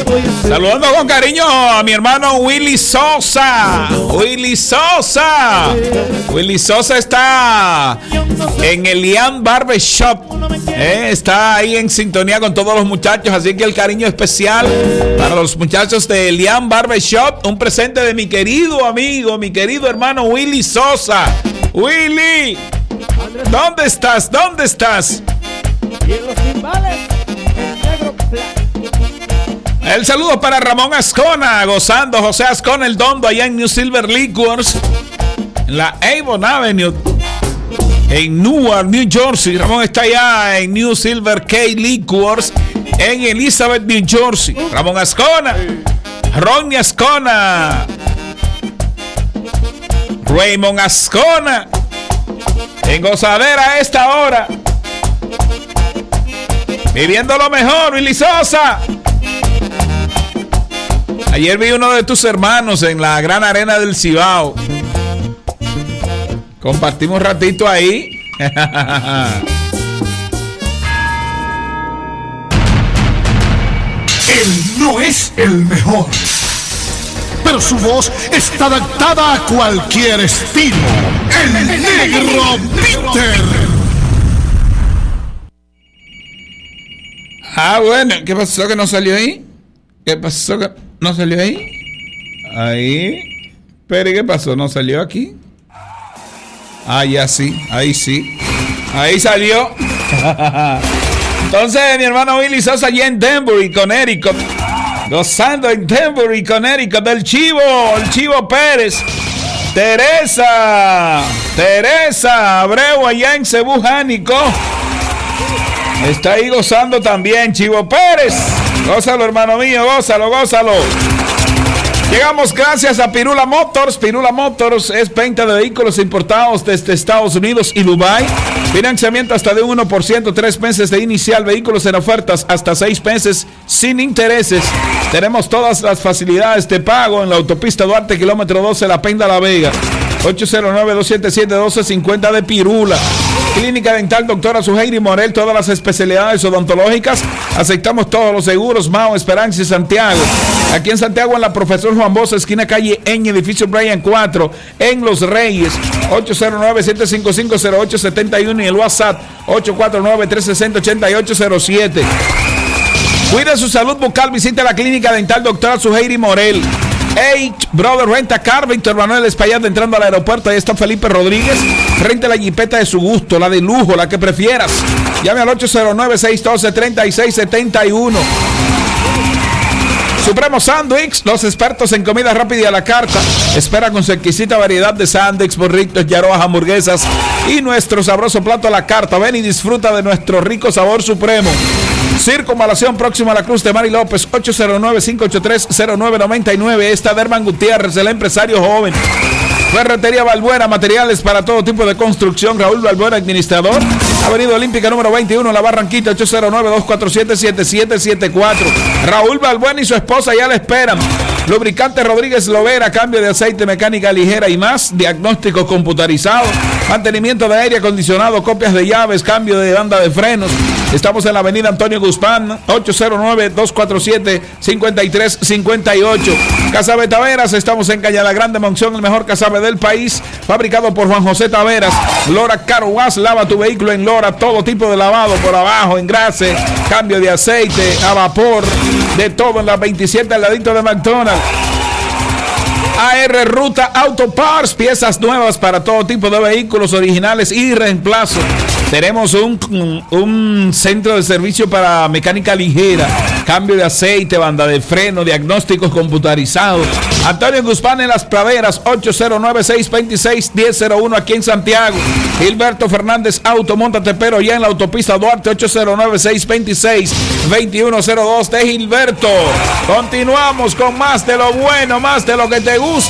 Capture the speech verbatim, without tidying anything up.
Saludando con cariño a mi hermano Willy Sosa. Willy Sosa. Willy Sosa está en el Liam Barbershop. Eh, está ahí en sintonía con todos los muchachos. Así que el cariño especial para los muchachos de Liam Barbershop. Un presente de mi querido amigo, mi querido hermano Willy Sosa. Willy, ¿dónde estás? ¿Dónde estás? Y en los timbales, el negro Black. El saludo para Ramón Ascona, gozando José Ascona, el Dondo, allá en New Silver Liquors, en la Avon Avenue, en Newark, New Jersey. Ramón está allá en New Silver K Liquors, en Elizabeth, New Jersey. Ramón Ascona, Ronnie Ascona, Raymond Ascona, en gozadera a esta hora, viviendo lo mejor, Willy Sosa. Ayer vi uno de tus hermanos en la gran arena del Cibao. Compartimos un ratito ahí. Él no es el mejor, pero su voz está adaptada a cualquier estilo. El negro Peter. Ah, bueno, ¿qué pasó que no salió ahí? ¿Qué pasó que no salió ahí? Ahí. Pero ¿qué pasó? ¿No salió aquí? Ah, ya sí, ahí sí. Ahí salió. Entonces, mi hermano Willy Sosa allí en Denver, Connecticut. Gozando en Denver, Connecticut, del Chivo, el Chivo Pérez. Teresa, Teresa Abreu allá en Cebú, Jánico. Está ahí gozando también Chivo Pérez. Gózalo, hermano mío, gózalo, gózalo. Llegamos gracias a Pirula Motors. Pirula Motors es venta de vehículos importados desde Estados Unidos y Dubái. Financiamiento hasta de uno por ciento, tres meses de inicial, vehículos en ofertas hasta seis meses sin intereses. Tenemos todas las facilidades de pago en la autopista Duarte, kilómetro doce, La Penda, La Vega. ocho cero nueve, dos siete siete, uno dos cinco cero de Pirula. Clínica Dental Doctora Suheiri Morel, todas las especialidades odontológicas. Aceptamos todos los seguros, Mao, Esperanza y Santiago. Aquí en Santiago, en la Profesor Juan Bosch, esquina calle en edificio Brian cuatro, en Los Reyes. ocho cero nueve, siete cinco cinco, cero ocho siete uno y el WhatsApp ocho cuatro nueve, tres seis cero, ocho ocho cero siete. Cuida su salud bucal, visite la Clínica Dental Doctora Suheiri Morel. Hey, brother, renta car, Víctor Manuel Espaillat entrando al aeropuerto. Ahí está Felipe Rodríguez. Renta la jipeta de su gusto, la de lujo, la que prefieras. Llame al ocho cero nueve, seis uno dos, tres seis siete uno. Supremo Sandwich, los expertos en comida rápida y a la carta. Espera con su exquisita variedad de sándwiches, burritos, yaroas, hamburguesas y nuestro sabroso plato a la carta. Ven y disfruta de nuestro rico sabor supremo. Circunvalación próxima a la Cruz de Mari López, ocho cero nueve, cinco ocho tres, cero nueve nueve nueve. Esta Derman Gutiérrez, el empresario joven. Ferretería Balbuena, materiales para todo tipo de construcción. Raúl Balbuena, administrador. Avenida Olímpica número veintiuno, La Barranquita, ocho cero nueve, dos cuatro siete, siete siete siete cuatro. Raúl Balbuena y su esposa ya le esperan. Lubricante Rodríguez Lovera, cambio de aceite, mecánica ligera y más. Diagnóstico computarizado. Mantenimiento de aire acondicionado, copias de llaves, cambio de banda de frenos. Estamos en la avenida Antonio Guzmán, ocho cero nueve, dos cuatro siete, cinco tres cinco ocho. Casabe Taveras, estamos en Cañada Grande, Monción, el mejor casabe del país, fabricado por Juan José Taveras. Lora Car Wash, lava tu vehículo en Lora, todo tipo de lavado por abajo, engrase, cambio de aceite, a vapor, de todo en la veintisiete al ladito de McDonald's. A R Ruta Auto Parts, piezas nuevas para todo tipo de vehículos originales y reemplazo. Tenemos un, un, un centro de servicio para mecánica ligera, cambio de aceite, banda de freno, diagnósticos computarizados. Antonio Guzmán en Las Praderas, ocho cero nueve, seis dos seis, uno cero cero uno aquí en Santiago. Gilberto Fernández Auto, móntate pero ya en la autopista Duarte, ocho cero nueve, seis dos seis, dos uno cero dos de Gilberto. Continuamos con más de lo bueno, más de lo que te gusta.